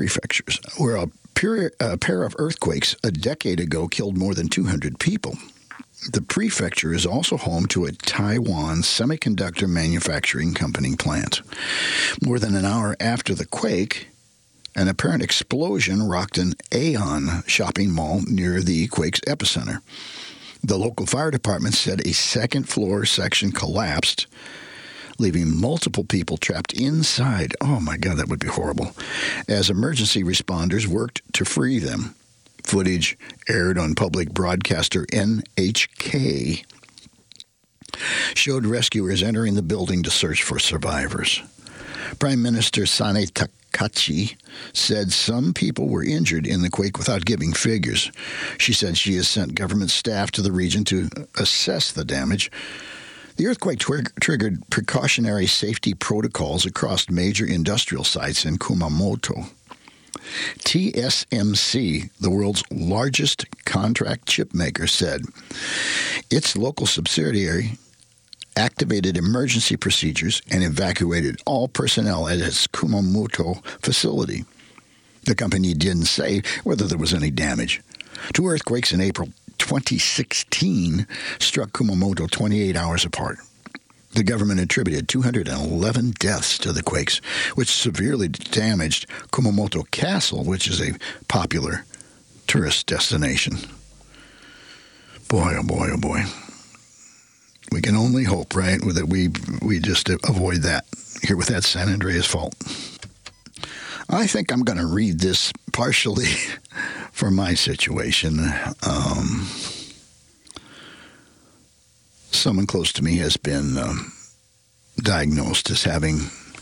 prefectures, where a pair of earthquakes a decade ago killed more than 200 people. The prefecture is also home to a Taiwan semiconductor manufacturing company plant. More than an hour after the quake, an apparent explosion rocked an Aeon shopping mall near the quake's epicenter. The local fire department said a second-floor section collapsed, leaving multiple people trapped inside. Oh, my God, that would be horrible. As emergency responders worked to free them. Footage aired on public broadcaster NHK showed rescuers entering the building to search for survivors. Prime Minister Sane Takachi said some people were injured in the quake without giving figures. She said she has sent government staff to the region to assess the damage. The earthquake triggered precautionary safety protocols across major industrial sites in Kumamoto. TSMC, the world's largest contract chip maker, said its local subsidiary activated emergency procedures and evacuated all personnel at its Kumamoto facility. The company didn't say whether there was any damage. Two earthquakes in April 2016 struck Kumamoto 28 hours apart. The government attributed 211 deaths to the quakes, which severely damaged Kumamoto Castle, which is a popular tourist destination. Boy, oh boy, oh boy. We can only hope, right, that we just avoid that here with that San Andreas fault. I think I'm going to read this partially for my situation. Someone close to me has been diagnosed as having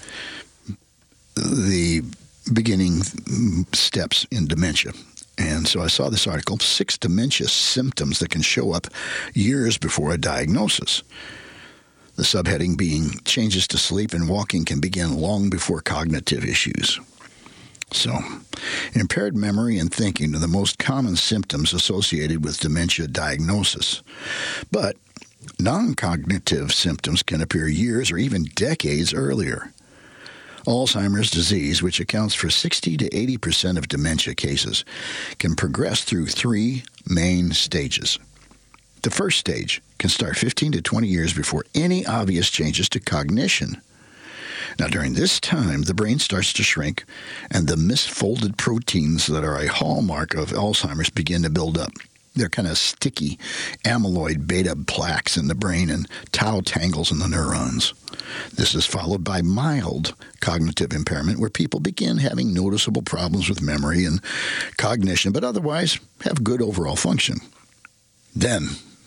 the beginning steps in dementia. And so I saw this article, 6 dementia symptoms that can show up years before a diagnosis. The subheading being changes to sleep and walking can begin long before cognitive issues. So, impaired memory and thinking are the most common symptoms associated with dementia diagnosis. But non-cognitive symptoms can appear years or even decades earlier. Alzheimer's disease, which accounts for 60 to 80% of dementia cases, can progress through 3 main stages. The first stage can start 15 to 20 years before any obvious changes to cognition. Now, during this time, the brain starts to shrink, and the misfolded proteins that are a hallmark of Alzheimer's begin to build up. They're kind of sticky amyloid beta plaques in the brain and tau tangles in the neurons. This is followed by mild cognitive impairment, where people begin having noticeable problems with memory and cognition, but otherwise have good overall function. Then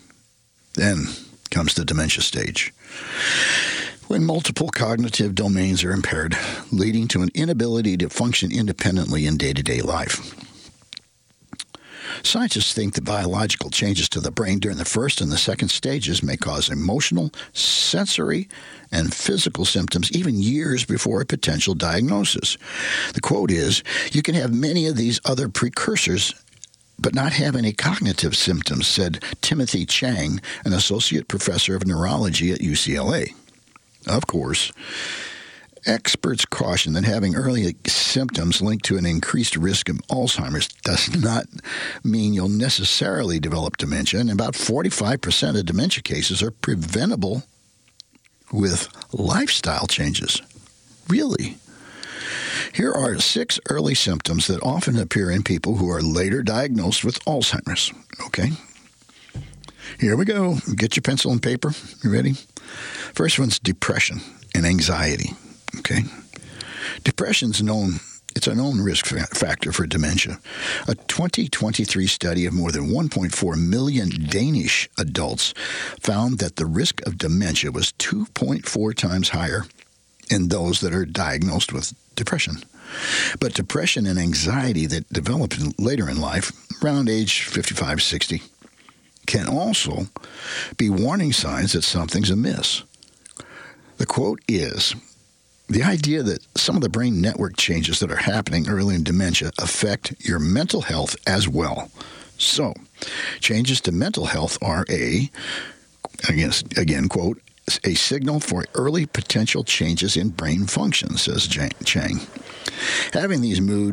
comes the dementia stage, when multiple cognitive domains are impaired, leading to an inability to function independently in day-to-day life. Scientists think that biological changes to the brain during the first and the second stages may cause emotional, sensory, and physical symptoms even years before a potential diagnosis. The quote is, "You can have many of these other precursors but not have any cognitive symptoms," said Timothy Chang, an associate professor of neurology at UCLA. Of course, experts caution that having early symptoms linked to an increased risk of Alzheimer's does not mean you'll necessarily develop dementia, and about 45% of dementia cases are preventable with lifestyle changes. Really? Here are 6 early symptoms that often appear in people who are later diagnosed with Alzheimer's. Okay? Here we go. Get your pencil and paper. You ready? First one's depression and anxiety. Okay? Depression's it's a known risk factor for dementia. A 2023 study of more than 1.4 million Danish adults found that the risk of dementia was 2.4 times higher in those that are diagnosed with depression. But depression and anxiety that develop later in life, around age 55, 60, can also be warning signs that something's amiss. The quote is, "The idea that some of the brain network changes that are happening early in dementia affect your mental health as well. So, changes to mental health are again, quote, a signal for early potential changes in brain function," says Chang. Having these mood